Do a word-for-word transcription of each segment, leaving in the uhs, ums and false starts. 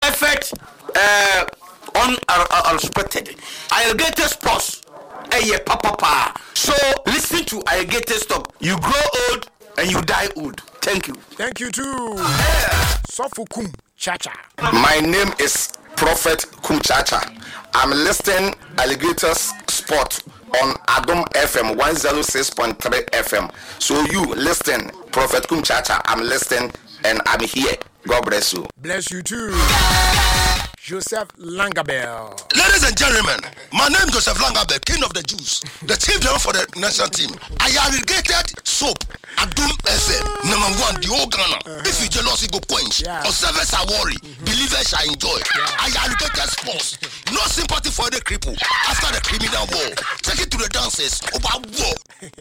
perfect, uh, unexpected. Alligator sports. Hey, papa, papa. So listen to Alligator Stop. You grow old and you die old. Thank you. Thank you too. Yeah. Sofukum Chacha. My name is Prophet Kumchacha. I'm listening Alligators Sport on Adom F M one oh six point three F M. So you listen, Prophet Kumchacha. I'm listening and I'm here. God bless you. Bless you too. Joseph Langabell. Ladies and gentlemen, my name is Joseph Langabell, King of the Jews, the chief general for the national team. I irrigated soap, Adum F M, number one, the whole Ghana. Uh-huh. If you jealous, you go quench. Yeah. Or service are worry, mm-hmm. Believers shall enjoy. Yeah. I irrigated sports. No sympathy for the cripple after the criminal war. Take it to the dances about war.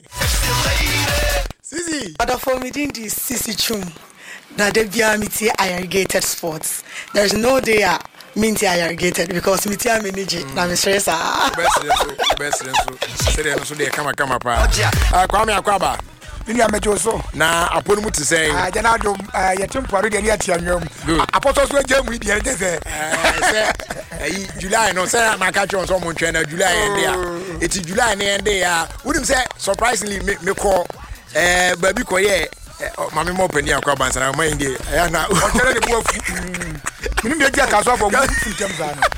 Sisi. But for me, this Sisi Chum. That they be a irrigated sports. There's no day I minty irrigated because me tia me niji na me stress ah. Best best so say no so dey kama kama pa. Ah Kwame Akwaba. Ni amejo so. Na aponu mu te say. Ah jana dom yetimpo de ni atia nwam. Apoto so jam wi de say. Eh say July no say na ka chon so mo ntwen na July end there. Eti July na end there. Wonim say surprisingly me call eh baby ko ye mami mo peni akwa bansa na mind dey ya na o kere de bo afu mini be dia kaso afọ mo funtem za no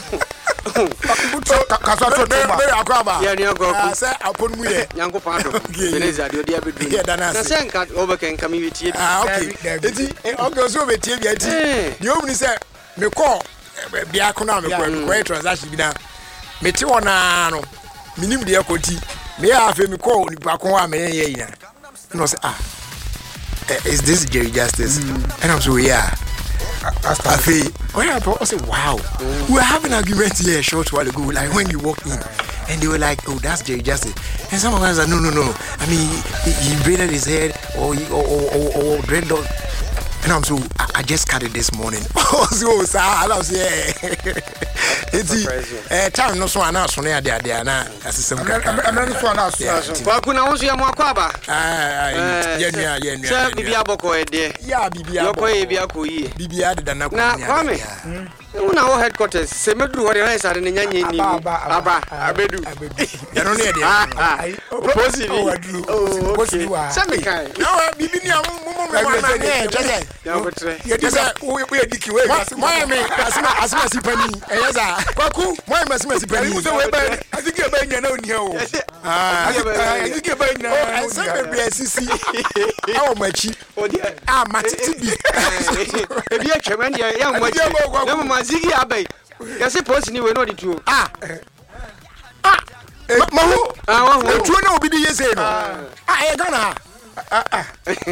kaso afọ to ma be akwa ba ya ni akwa say apon mu ye nyanko pa do beneza de odi abedu na say nka obeka nka mi betie ah okay eti okay so betie bi ati de omni say me call bia ko na me call me call transaction bi na me ti wona no minim de akoti me afa me call ni pa ko a me ye yina no say ah is this Jerry Justice? Mm. And I'm so yeah. I feel when I said wow, mm. we were having an argument here a short while ago, like when you walked in, and they were like, oh, that's Jerry Justice. And someone was like, no, no, no. I mean, he, he braided his head or he, or or, or, or dreadlock. And I'm so I, I just cut it this morning. Oh, so sir, I was yeah. It's eh time no so ana so na dia dia na asesem kaka. I'm not so ana so. Kwa kuna wonso ya mwakwa ba. Ah, ye nua ye nua. Sir bibia boko e de. Ya bibia boko. Yoko e bia ko yi. Bibia de na ko na. Na kwame. Una ho headquarters se medru ho de na isa de nyanye ni. Aba abedu. Ya no ne de. Ah. Oposi ni. Oh, oposi wa. Sami kai. No, bibi ni amu mumu na na je. Ya botre. Ye de say we we diki we. Moy me asima asima sipani. Eyeza. Kwaku, moy me asima sipani. You say we ba asiki e ba nya na oni o. Ah. Asiki e ba nya. Oh, say be be asisi. Awo machi. Ah, matiti bi. E bi atwem na ya machi. Na mama zigi abai. Ya say post ni we no di tu. Ah. Ah. Mahu. Ah, wahu. Tu na obi di yese no. Ah, e gana. Ah ah.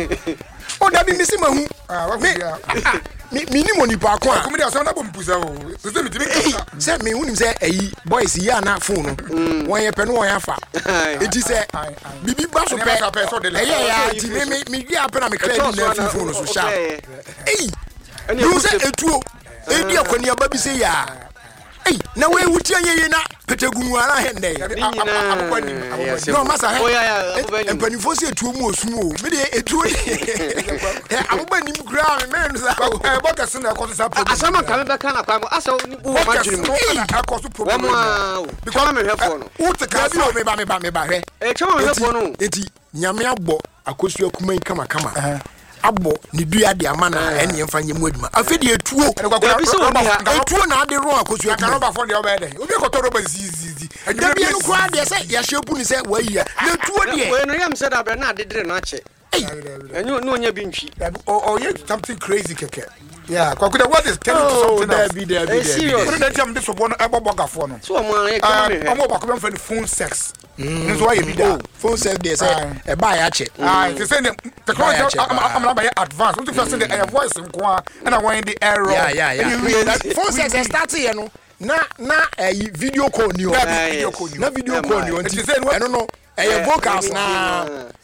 O da bi misi mahu. Ah, wahu ya. Mi mi ni moni pa ko a. Ko mi da so na bom pusa o. So se mi ti mi ka. Say me hunim say ayi boys ya na phone no. Won ye pe no won ya fa. Eti say bibi ba so pe. Eh ya ti me me mi dia pe na me credit na phone so sha. Eh. You say etuo. E dia kwani aba bi say ya. Eh, na we wuti anyeye na petegumu ara hende. No masa he. Empani fo se etuo mu osumu o. Me de etuo ni. Abuba nim gra me me sa. Eh boka se na ko sa problem. Asama ka me be ka na kwa mo. Asa ni bu ma dwiri mu. Akoso problem. Because me hefo no. Wo te ka bi o me ba me ba me ba he. Eh chama me hefo no. Enti nyame abo akosu akuman kama kama. Abo ni dua de amana ene yemfa nyemu aduma afedi etuo etuo na ade ro akosu aka roba fo de obede obi ko roba zizizi da bi enu kwa de se ya shepu ni se wayi ya na etuo de we no yam se da bre na ade dire na ache enyu no nya bi ntwi o you something crazy keke yeah kwa kuda what is telling you something there be there be there what that jam this one ebobogafo no so o mo an ka me o mo ba ko be friend phone sex nso why be that phone sex dey say e ba ya che ah they say the technology am na by advance what if you say the voice nko and I want the error yeah yeah yeah phone sex start here no na na eh video call ni o video call ni na video call ni o nti eno no eh vocals na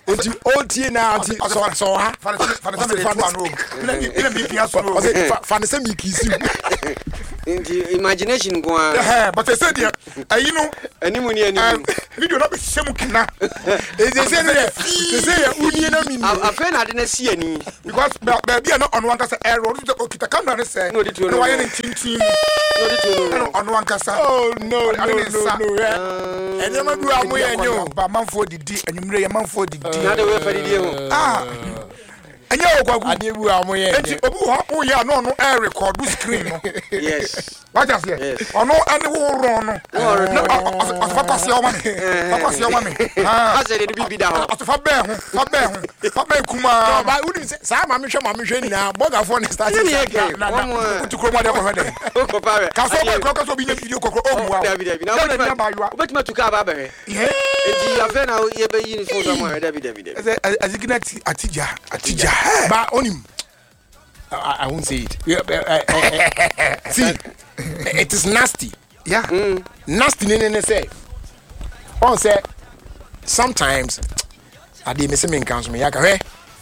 oti oti na oti so so ha fa fa fa me tu anu ina mi ina mi pia so no fa fa me kisi Inti imagination go an. Eh, but I said ayi no animu ni animu. Video na be shemu kina. E say say no say say uni na mi. Afa na de na si ani. Because baby na on one kasa error o kita camera ne say. No di tu no. No why na tintin. No di tu no. On one kasa. Oh no no no no. Ene ma du amu ye nyo. Ba manfo didi anwumre ye manfo didi. Na de we fa didi ho. Ah. Anya okwagu ade bu amu ye. Enti obu ho o ya no no air record screen no. Yes. What just here? Ono ane wo ro no. No papa se o ma me. Papa se o ma me. Ah. Ase de bibi da ho. Aso fa be ho, fa be ho. Fa be kuma. Ba udi sa ma me hwe ma me hwe na boga fo ne start. Na na. Uti kro mo de ko hwe de. Ko pa be. Ka so ba kro ka so bi na video kokro o mu wa. David David. Na obetima tu ka ba be. Enti afa na ye be yi ni so so mo David David. Azigina atija, atija. Ba onim. I, I won't say it. See, it is nasty. Yeah. Mm. Nasty nene say. On say sometimes I dey miss me in council me yaka hwe.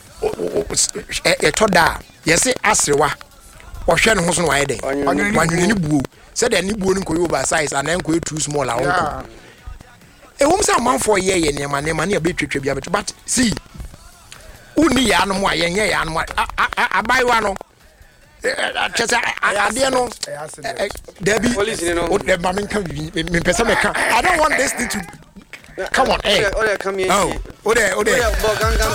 E to da. Yes asrewa. O hwe ne ho so no waye dey. Wanwene ni buo. Say the ni buo ni koyo over size and then koyo too small a wonko. E wom say man for ye ye ne ma ne ma ne be twetwe bia but see uni ya no mo ayenye ya no abaiwa no chese ade no Debbie police no o de ma me kan me pese me kan I don't want this thing to come on eh oh come here oh o de o de